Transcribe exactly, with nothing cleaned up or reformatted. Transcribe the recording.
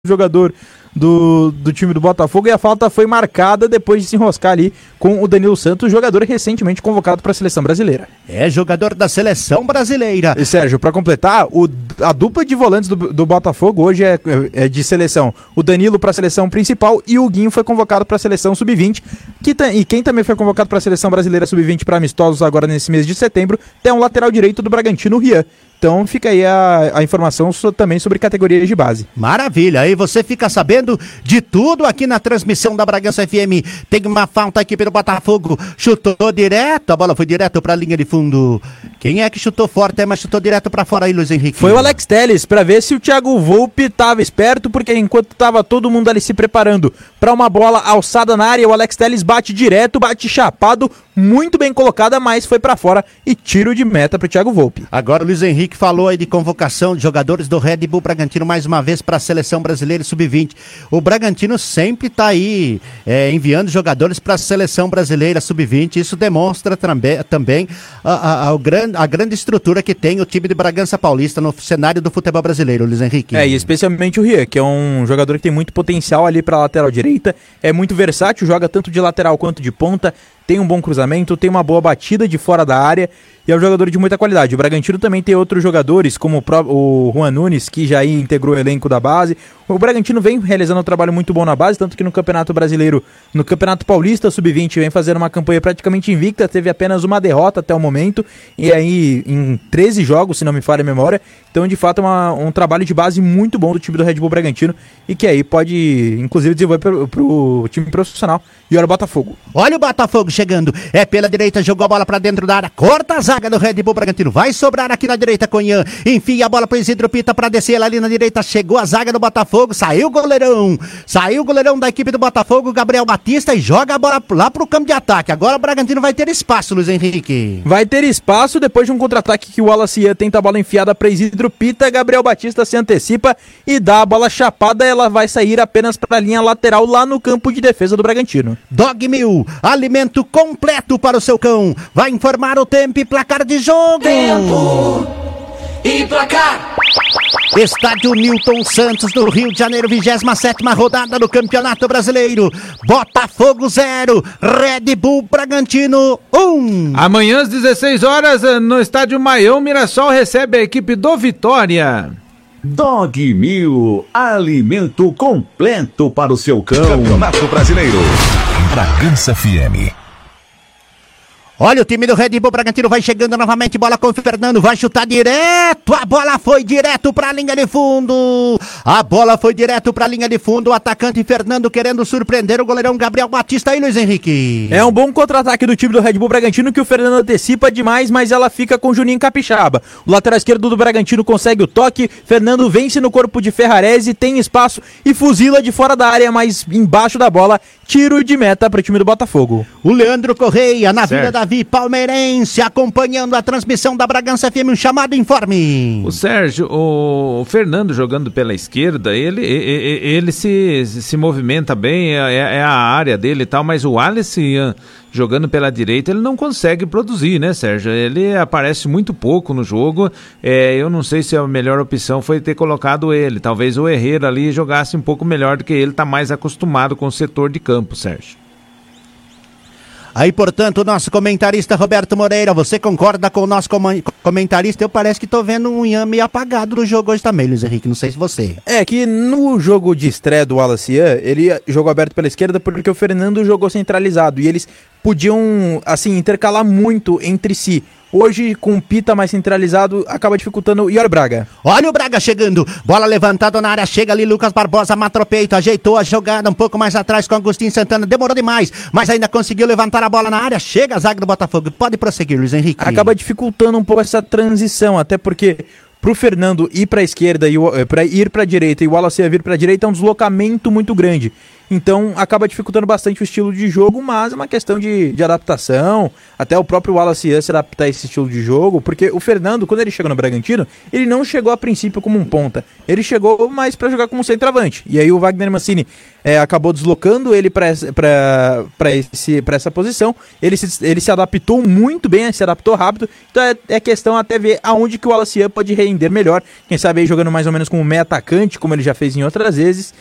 jogador do, do time do Botafogo, e a falta foi marcada depois de se enroscar ali com o Danilo Santos, jogador recentemente convocado para a seleção brasileira. É jogador da seleção brasileira. E Sérgio, para completar, o, a dupla de volantes do, do Botafogo hoje é, é de seleção. O Danilo para a seleção principal e o Guinho foi convocado para a seleção sub vinte. Que, e quem também foi convocado para a seleção brasileira sub vinte para amistosos agora nesse mês de setembro é um lateral direito do Bragantino, o Rian. Então fica aí a, a informação so, também sobre categorias de base. Maravilha, aí você fica sabendo de tudo aqui na transmissão da Bragança F M. Tem uma falta aqui pelo Botafogo, chutou direto, a bola foi direto para a linha de fundo. Quem é que chutou forte, mas chutou direto para fora aí, Luiz Henrique? Foi o Alex Telles, para ver se o Thiago Volpi estava esperto, porque enquanto estava todo mundo ali se preparando para uma bola alçada na área, o Alex Telles bate direto, bate chapado, muito bem colocada, mas foi para fora e tiro de meta para o Thiago Volpi. Agora o Luiz Henrique falou aí de convocação de jogadores do Red Bull Bragantino mais uma vez para a seleção brasileira sub vinte. O Bragantino sempre está aí é, enviando jogadores para a seleção brasileira sub vinte. Isso demonstra também, também a, a, a, a grande estrutura que tem o time de Bragança Paulista no cenário do futebol brasileiro, Luiz Henrique. É, e especialmente o Rian, que é um jogador que tem muito potencial ali para a lateral direita, é muito versátil, joga tanto de lateral quanto de ponta, tem um bom cruzamento, tem uma boa batida de fora da área e é um jogador de muita qualidade. O Bragantino também tem outros jogadores, como o, pró- o Juan Nunes, que já aí integrou o elenco da base. O Bragantino vem realizando um trabalho muito bom na base, tanto que no Campeonato Brasileiro, no Campeonato Paulista sub vinte, vem fazendo uma campanha praticamente invicta, teve apenas uma derrota até o momento, e aí em treze jogos, se não me falha a memória. Então, de fato, é uma, um trabalho de base muito bom do time do Red Bull Bragantino, e que aí pode, inclusive, desenvolver para o time profissional. E olha o Botafogo. Olha o Botafogo chegando, é pela direita, jogou a bola para dentro da área, corta a zaga do Red Bull Bragantino, vai sobrar aqui na direita, Cunhã, enfia a bola para Isidro Pita para descer ela ali na direita, chegou a zaga do Botafogo, saiu o goleirão, saiu o goleirão da equipe do Botafogo, Gabriel Batista, e joga a bola lá pro campo de ataque. Agora o Bragantino vai ter espaço, Luiz Henrique. Vai ter espaço depois de um contra-ataque que o Wallace tenta a bola enfiada para Isidro Pita, Gabriel Batista se antecipa e dá a bola chapada, ela vai sair apenas para a linha lateral lá no campo de defesa do Bragantino. Dog Mil, alimento completo para o seu cão, vai informar o tempo e placar de jogo. Tempo e placar. Estádio Newton Santos, no Rio de Janeiro, vigésima sétima rodada do Campeonato Brasileiro. Botafogo zero, Red Bull Bragantino um. Amanhã às dezesseis horas, no estádio Maião, Mirassol recebe a equipe do Vitória. Dog Mil, alimento completo para o seu cão. Campeonato Brasileiro. Bragança F M. Olha o time do Red Bull Bragantino, vai chegando novamente, bola com o Fernando, vai chutar direto, a bola foi direto para a linha de fundo, a bola foi direto para a linha de fundo, o atacante Fernando querendo surpreender o goleirão Gabriel Batista aí, Luiz Henrique. É um bom contra-ataque do time do Red Bull Bragantino, que o Fernando antecipa demais, mas ela fica com o Juninho Capixaba. O lateral esquerdo do Bragantino consegue o toque, Fernando vence no corpo de Ferrarese, tem espaço e fuzila de fora da área, mas embaixo da bola, tiro de meta para o time do Botafogo. O Leandro Correia, na Vila Davi Palmeirense, acompanhando a transmissão da Bragança F M, um chamado informe. O Sérgio, o Fernando jogando pela esquerda, ele, ele, ele se, se movimenta bem, é, é a área dele e tal, mas o Wallace jogando pela direita, ele não consegue produzir, né, Sérgio? Ele aparece muito pouco no jogo, é, eu não sei se a melhor opção foi ter colocado ele, talvez o Herrera ali jogasse um pouco melhor do que ele, tá mais acostumado com o setor de campo, Sérgio. Aí, portanto, o nosso comentarista Roberto Moreira, você concorda com o nosso com- comentarista? Eu parece que tô vendo um Ian meio apagado no jogo hoje também, Luiz Henrique, não sei se você. É que no jogo de estreia do Wallace, ele jogou aberto pela esquerda porque o Fernando jogou centralizado e eles podiam, assim, intercalar muito entre si. Hoje, com o Pita mais centralizado, acaba dificultando. E olha o Braga. Olha o Braga chegando, bola levantada na área, chega ali Lucas Barbosa, matou o peito, ajeitou a jogada um pouco mais atrás com Agostinho Santana, demorou demais, mas ainda conseguiu levantar a bola na área, chega a zaga do Botafogo, pode prosseguir, Luiz Henrique. Acaba dificultando um pouco essa transição, até porque pro Fernando ir pra esquerda e para ir pra direita e o Wallace vir pra direita é um deslocamento muito grande. então acaba dificultando bastante o estilo de jogo, mas é uma questão de, de adaptação, até o próprio Wallace Ian se adaptar a esse estilo de jogo, porque o Fernando, quando ele chegou no Bragantino, ele não chegou a princípio como um ponta, ele chegou mais para jogar como centroavante, e aí o Wagner Mancini é, acabou deslocando ele para essa posição, ele se, ele se adaptou muito bem, se adaptou rápido, então é, é questão até ver aonde que o Wallace Ian pode render melhor, quem sabe aí jogando mais ou menos como meio atacante, como ele já fez em outras vezes,